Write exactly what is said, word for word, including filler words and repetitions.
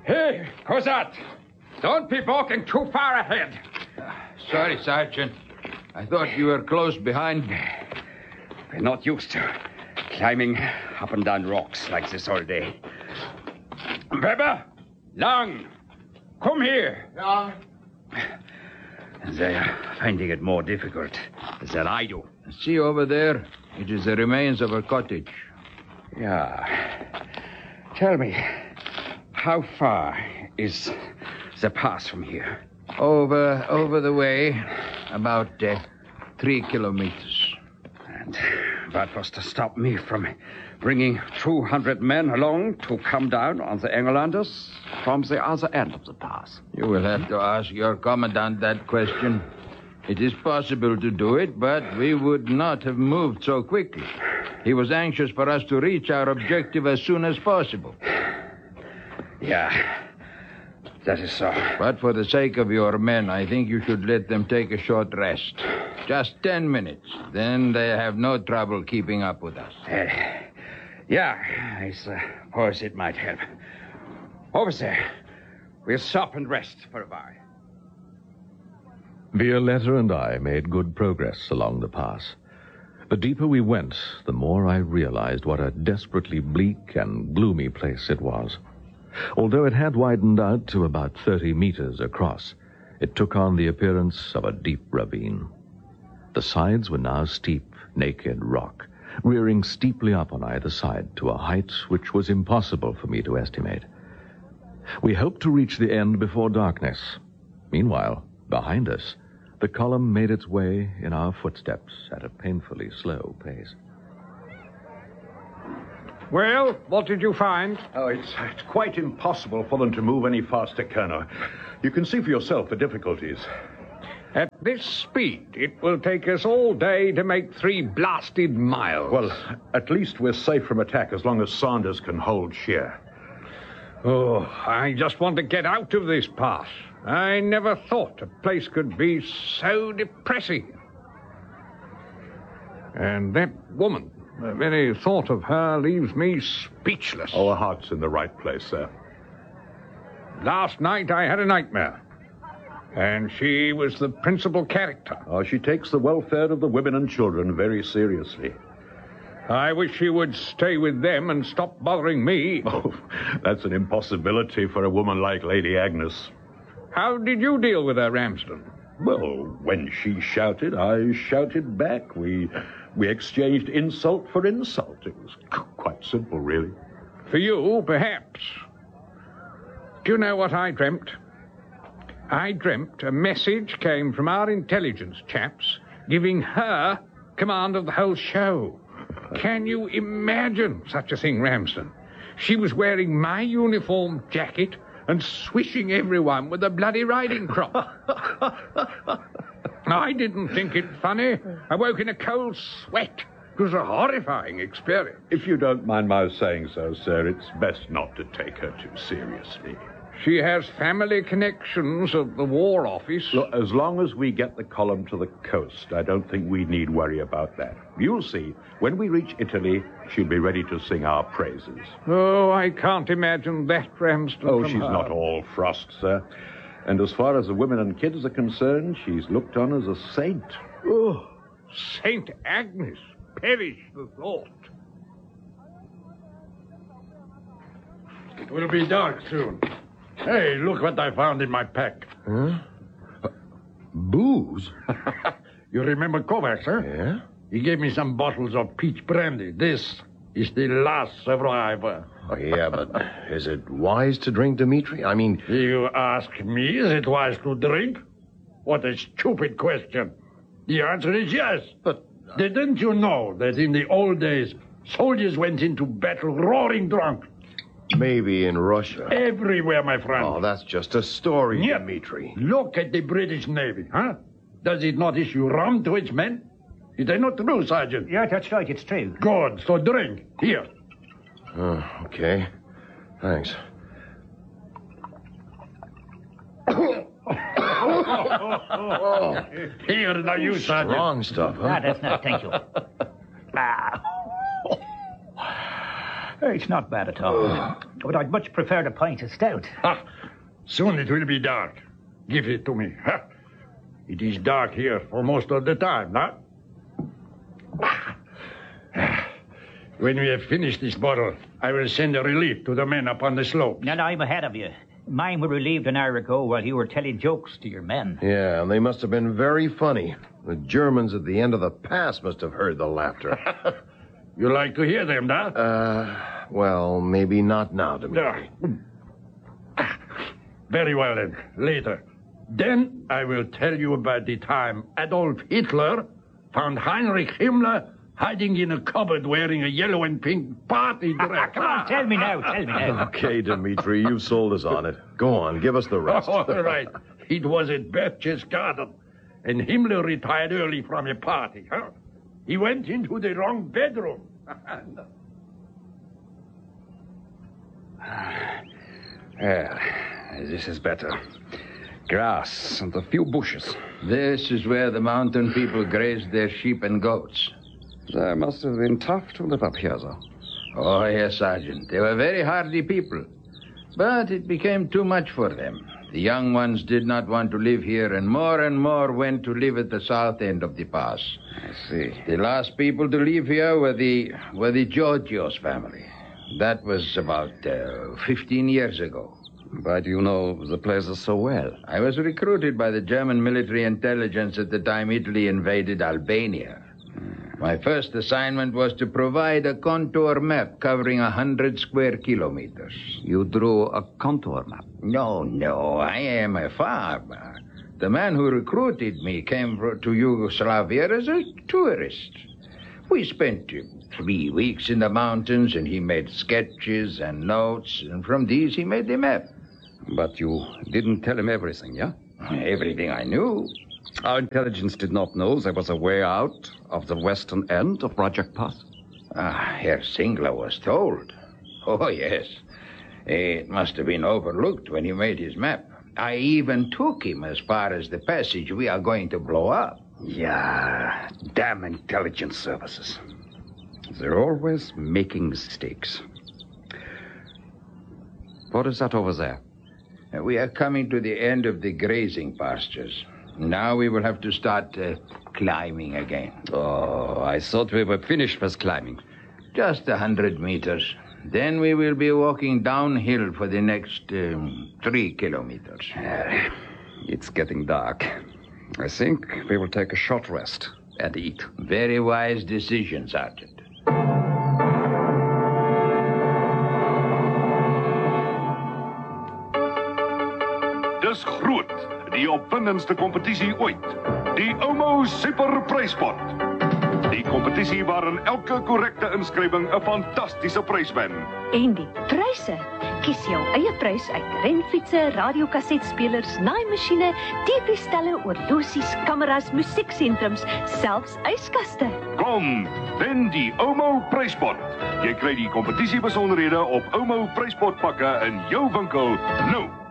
Hey, who's that? Don't be walking too far ahead. Uh, sorry, Sergeant. I thought you were close behind me. We're not used to climbing up and down rocks like this all day. Weber, Lang, come here. Yeah. They're finding it more difficult than I do. See over there? It is the remains of a cottage. Yeah. Tell me, how far is the pass from here? Over, over the way, about uh, three kilometers. And that was to stop me from bringing two hundred men along to come down on the Engelanders from the other end of the pass. You will have to ask your commandant that question. It is possible to do it, but we would not have moved so quickly. He was anxious for us to reach our objective as soon as possible. Yeah, that is so. But for the sake of your men, I think you should let them take a short rest. Just ten minutes. Then they have no trouble keeping up with us. Uh, yeah, I suppose it might help. Over there. We'll stop and rest for a while. Violetta and I made good progress along the pass. The deeper we went, the more I realized what a desperately bleak and gloomy place it was. Although it had widened out to about thirty meters across, it took on the appearance of a deep ravine. The sides were now steep, naked rock, rearing steeply up on either side to a height which was impossible for me to estimate. We hoped to reach the end before darkness. Meanwhile, behind us, the column made its way in our footsteps at a painfully slow pace. Well, what did you find? Oh, it's, it's quite impossible for them to move any faster, Colonel. You can see for yourself the difficulties. At this speed, it will take us all day to make three blasted miles. Well, at least we're safe from attack as long as Sanders can hold sheer. Oh, I just want to get out of this pass. I never thought a place could be so depressing. And that woman, the very thought of her leaves me speechless. Our heart's in the right place, sir. Last night I had a nightmare. And she was the principal character. Oh, she takes the welfare of the women and children very seriously. I wish she would stay with them and stop bothering me. Oh, that's an impossibility for a woman like Lady Agnes. How did you deal with her, Ramsden? Well, when she shouted, I shouted back. We we exchanged insult for insult. It was quite simple, really. For you, perhaps. Do you know what I dreamt? I dreamt a message came from our intelligence chaps giving her command of the whole show. Can you imagine such a thing, Ramsden? She was wearing my uniform jacket and swishing everyone with a bloody riding crop. I didn't think it funny. I woke in a cold sweat. It was a horrifying experience. If you don't mind my saying so, sir, it's best not to take her too seriously. She has family connections at the War Office. Look, as long as we get the column to the coast, I don't think we need worry about that. You'll see, when we reach Italy, she'll be ready to sing our praises. Oh, I can't imagine that, Ramsden. Oh, from she's her. not all frost, sir. And as far as the women and kids are concerned, she's looked on as a saint. Oh, Saint Agnes, perish the thought. It will be dark soon. Hey, look what I found in my pack. Huh? Uh, booze? You remember Kovacs, sir? Yeah? He gave me some bottles of peach brandy. This is the last survivor. Oh, yeah, but is it wise to drink, Dmitri? I mean... You ask me, is it wise to drink? What a stupid question. The answer is yes. But... Uh... Didn't you know that in the old days, soldiers went into battle roaring drunk? Maybe in Russia. Everywhere, my friend. Oh, that's just a story, Yep. Dmitri. Look at the British Navy, huh? Does it not issue rum to its men? Is that not true, Sergeant? Yeah, that's right, it's true. Good, so drink. Here. Oh, okay. Thanks. oh. Here, now you, Sergeant. Strong stuff, huh? Ah, that's not, thank you. Ah. It's not bad at all. but I'd much prefer a pint of stout. Ha! Soon it will be dark. Give it to me. Ha! It is dark here for most of the time, not? When we have finished this bottle, I will send a relief to the men up on the slope. And I'm ahead of you. Mine were relieved an hour ago while you were telling jokes to your men. Yeah, and they must have been very funny. The Germans at the end of the pass must have heard the laughter. You like to hear them, huh? Uh, well, maybe not now, Dmitri. Ah, very well, then. Later. Then I will tell you about the time Adolf Hitler found Heinrich Himmler hiding in a cupboard wearing a yellow and pink party dress. Come on, tell me now, tell me now. Okay, Dmitri, you've sold us on it. Go on, give us the rest. All right. It was at Berchtesgaden, and Himmler retired early from a party, huh? He went into the wrong bedroom. Well, this is better. Grass and a few bushes. This is where the mountain people grazed their sheep and goats. They must have been tough to live up here, though. Oh, yes, Sergeant. They were very hardy people. But it became too much for them. The young ones did not want to live here, and more and more went to live at the south end of the pass. I see. The last people to leave here were the were the Georgios family. That was about uh, fifteen years ago. Why do you know the places so well? I was recruited by the German military intelligence at the time Italy invaded Albania. My first assignment was to provide a contour map covering a hundred square kilometers. You drew a contour map? No, no, I am a farmer. The man who recruited me came to Yugoslavia as a tourist. We spent three weeks in the mountains, and he made sketches and notes, and from these he made the map. But you didn't tell him everything, yeah? Everything I knew. Our intelligence did not know there was a way out of the western end of Project Pass. Ah, Herr Singler was told. Oh, yes. It must have been overlooked when he made his map. I even took him as far as the passage we are going to blow up. Yeah, damn intelligence services. They're always making mistakes. What is that over there? We are coming to the end of the grazing pastures. Now we will have to start uh, climbing again. Oh, I thought we were finished with climbing. Just a hundred meters. Then we will be walking downhill for the next um, three kilometers. Uh, it's getting dark. I think we will take a short rest and eat. Very wise decision, Sergeant. Dis groot, die opwindendste kompetisie ooit. Die Omo Super Pryspot. Die kompetisie waarin elke korrekte inskrywing 'n fantastiese prys wen. En die pryse? Kies jou eie prys uit renfietsse, radiokassetspelers, naaimasjiene, T V-stelle, oorlosies, kameras, musieksentrums, selfs yskaste. Kom, wen die Omo Pryspot. Jy kry die kompetisie besonderhede op Omo Pryspot pakke in jou winkel nou.